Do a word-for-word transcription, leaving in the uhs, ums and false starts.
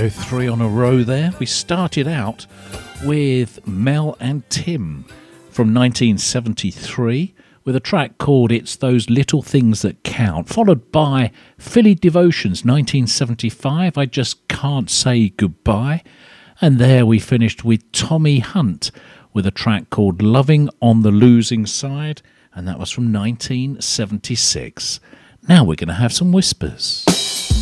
go three on a row there. We started out with Mel and Tim from nineteen seventy-three with a track called It's Those Little Things That Count, followed by Philly Devotions nineteen seventy-five, I Just Can't Say Goodbye. And there we finished with Tommy Hunt with a track called Loving on the Losing Side, and that was from nineteen seventy-six. Now we're going to have some whispers.